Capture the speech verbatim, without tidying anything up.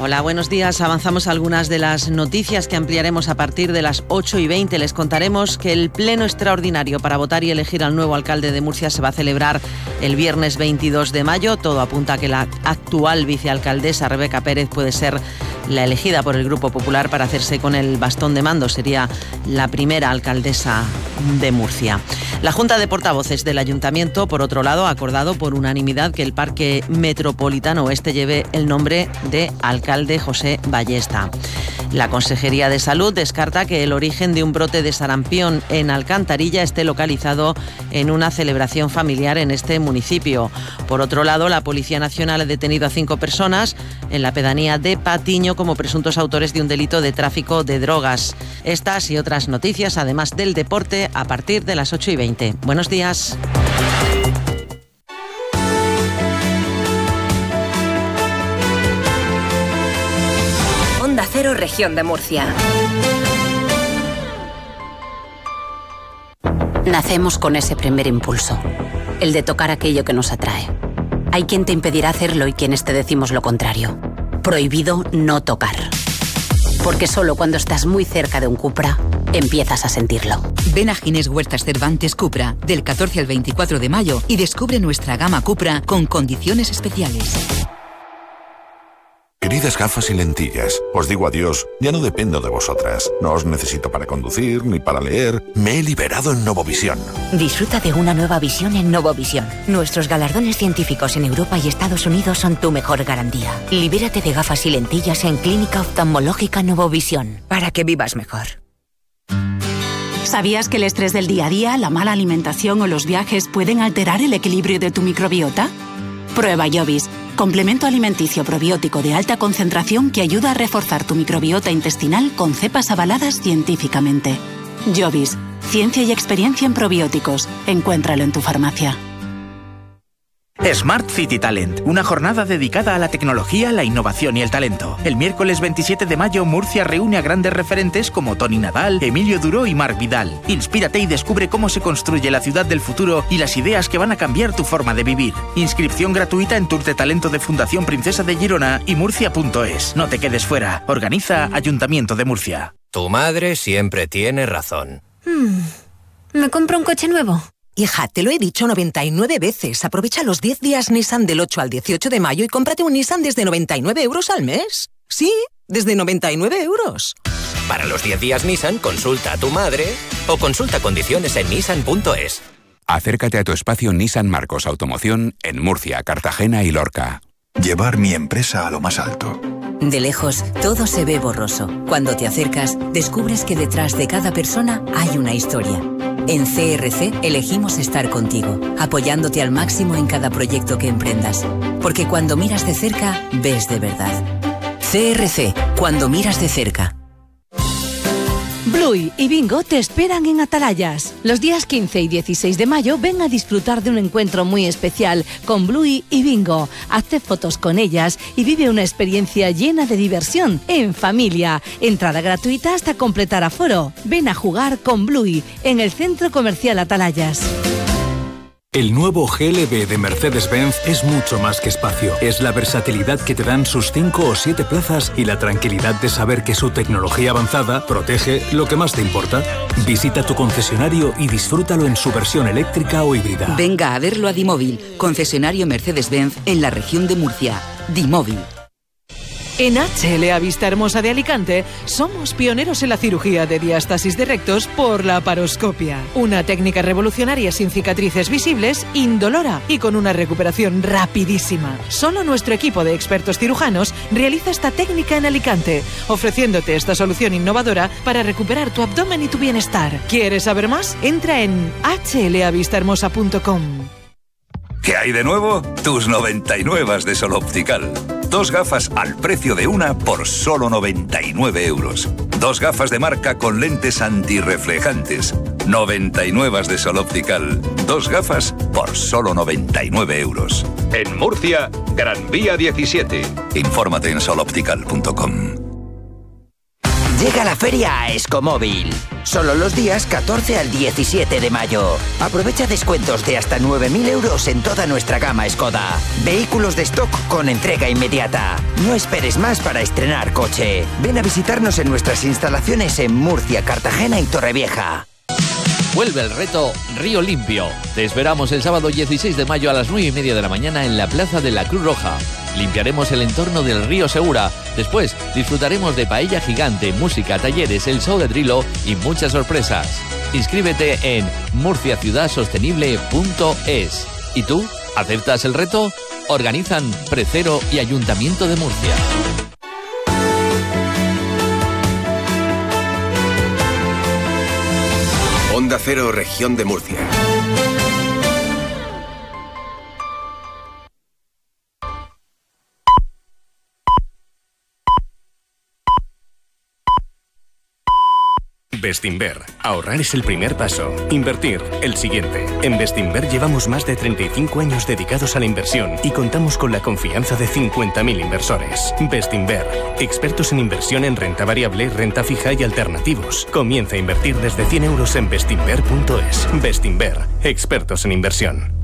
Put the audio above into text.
Hola, buenos días. Avanzamos algunas de las noticias que ampliaremos a partir de las ocho y veinte. Les contaremos que el pleno extraordinario para votar y elegir al nuevo alcalde de Murcia se va a celebrar el viernes veintidós de mayo. Todo apunta a que la actual vicealcaldesa Rebeca Pérez puede ser la elegida por el Grupo Popular para hacerse con el bastón de mando. Sería la primera alcaldesa de Murcia. La Junta de Portavoces del Ayuntamiento, por otro lado, ha acordado por unanimidad que el Parque Metropolitano Oeste lleve el nombre de alcalde José Ballesta. La Consejería de Salud descarta que el origen de un brote de sarampión en Alcantarilla esté localizado en una celebración familiar en este municipio. Por otro lado, la Policía Nacional ha detenido a cinco personas en la pedanía de Patiño como presuntos autores de un delito de tráfico de drogas. Estas y otras noticias, además del deporte, a partir de las ocho y veinte. Buenos días. Onda Cero, Región de Murcia. Nacemos con ese primer impulso, el de tocar aquello que nos atrae. Hay quien te impedirá hacerlo y quienes te decimos lo contrario. Prohibido no tocar. Porque solo cuando estás muy cerca de un Cupra, empiezas a sentirlo. Ven a Ginés Huertas Cervantes Cupra del catorce al veinticuatro de mayo y descubre nuestra gama Cupra con condiciones especiales. Queridas gafas y lentillas, os digo adiós, ya no dependo de vosotras. No os necesito para conducir ni para leer. Me he liberado en Novovisión. Disfruta de una nueva visión en Novovisión. Nuestros galardones científicos en Europa y Estados Unidos son tu mejor garantía. Libérate de gafas y lentillas en Clínica Oftalmológica Novovisión, para que vivas mejor. ¿Sabías que el estrés del día a día, la mala alimentación o los viajes pueden alterar el equilibrio de tu microbiota? Prueba Jovis, complemento alimenticio probiótico de alta concentración que ayuda a reforzar tu microbiota intestinal con cepas avaladas científicamente. Jovis, ciencia y experiencia en probióticos. Encuéntralo en tu farmacia. Smart City Talent, una jornada dedicada a la tecnología, la innovación y el talento. El miércoles veintisiete de mayo, Murcia reúne a grandes referentes como Toni Nadal, Emilio Duró y Marc Vidal. Inspírate y descubre cómo se construye la ciudad del futuro y las ideas que van a cambiar tu forma de vivir. Inscripción gratuita en Tour de Talento de Fundación Princesa de Girona y murcia punto es. No te quedes fuera. Organiza Ayuntamiento de Murcia. Tu madre siempre tiene razón. Hmm. ¿Me compro un coche nuevo? Hija, te lo he dicho noventa y nueve veces. Aprovecha los diez días Nissan del ocho al dieciocho de mayo y cómprate un Nissan desde noventa y nueve euros al mes. Sí, desde noventa y nueve euros. Para los diez días Nissan, consulta a tu madre o consulta condiciones en nissan punto es. Acércate a tu espacio Nissan Marcos Automoción en Murcia, Cartagena y Lorca. Llevar mi empresa a lo más alto. De lejos, todo se ve borroso. Cuando te acercas, descubres que detrás de cada persona hay una historia. En C R C elegimos estar contigo, apoyándote al máximo en cada proyecto que emprendas. Porque cuando miras de cerca, ves de verdad. C R C, cuando miras de cerca. Bluey y Bingo te esperan en Atalayas. Los días quince y dieciséis de mayo ven a disfrutar de un encuentro muy especial con Bluey y Bingo. Hazte fotos con ellas y vive una experiencia llena de diversión en familia. Entrada gratuita hasta completar aforo. Ven a jugar con Bluey en el Centro Comercial Atalayas. El nuevo G L B de Mercedes-Benz es mucho más que espacio. Es la versatilidad que te dan sus cinco o siete plazas y la tranquilidad de saber que su tecnología avanzada protege lo que más te importa. Visita tu concesionario y disfrútalo en su versión eléctrica o híbrida. Venga a verlo a Dimóvil, concesionario Mercedes-Benz en la región de Murcia. Dimóvil. En H L A Vista Hermosa de Alicante somos pioneros en la cirugía de diástasis de rectos por laparoscopia. Una técnica revolucionaria sin cicatrices visibles, indolora y con una recuperación rapidísima. Solo nuestro equipo de expertos cirujanos realiza esta técnica en Alicante, ofreciéndote esta solución innovadora para recuperar tu abdomen y tu bienestar. ¿Quieres saber más? Entra en h l a vista hermosa punto com. ¿Qué hay de nuevo? Tus noventa y nueve de Sol Optical. Dos gafas al precio de una por solo noventa y nueve euros. Dos gafas de marca con lentes antirreflejantes. noventa y nueve de Sol Optical. Dos gafas por solo noventa y nueve euros. En Murcia, Gran Vía diecisiete. Infórmate en sol optical punto com. Llega la feria a Escomóvil. Solo los días catorce al diecisiete de mayo. Aprovecha descuentos de hasta nueve mil euros en toda nuestra gama Skoda. Vehículos de stock con entrega inmediata. No esperes más para estrenar coche. Ven a visitarnos en nuestras instalaciones en Murcia, Cartagena y Torrevieja. Vuelve el reto Río Limpio. Te esperamos el sábado dieciséis de mayo a las nueve y media de la mañana en la Plaza de la Cruz Roja. Limpiaremos el entorno del río Segura. Después disfrutaremos de paella gigante, música, talleres, el show de Drilo y muchas sorpresas. Inscríbete en murcia ciudad sostenible punto es. ¿Y tú? ¿Aceptas el reto? Organizan Precero y Ayuntamiento de Murcia. Onda Cero, Región de Murcia. Bestinver. Ahorrar es el primer paso. Invertir, el siguiente. En Bestinver llevamos más de treinta y cinco años dedicados a la inversión y contamos con la confianza de cincuenta mil inversores. Bestinver. Expertos en inversión en renta variable, renta fija y alternativos. Comienza a invertir desde cien euros en bestinver punto es. Bestinver. Expertos en inversión.